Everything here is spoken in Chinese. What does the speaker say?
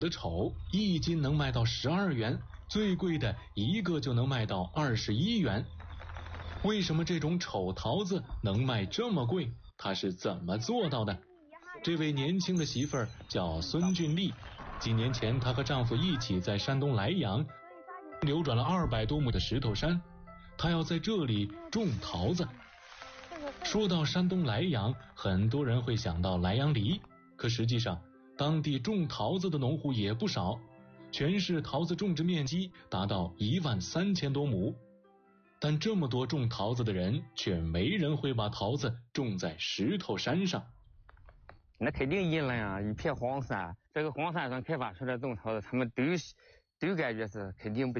的丑1斤能卖到12元，最贵的一个就能卖到21元。为什么这种丑桃子能卖这么贵？他是怎么做到的？这位年轻的媳妇儿叫孙俊丽，几年前她和丈夫一起在山东莱阳流转了200多亩的石头山，她要在这里种桃子。说到山东莱阳，很多人会想到莱阳梨，可实际上当地种桃子的农户也不少，全市桃子种植面积达到13000多亩。但这么多种桃子的人，却没人会把桃子种在石头山上。 那肯定阴了呀，一片荒山，这个荒山上开发出来种桃子，他们都感觉是肯定不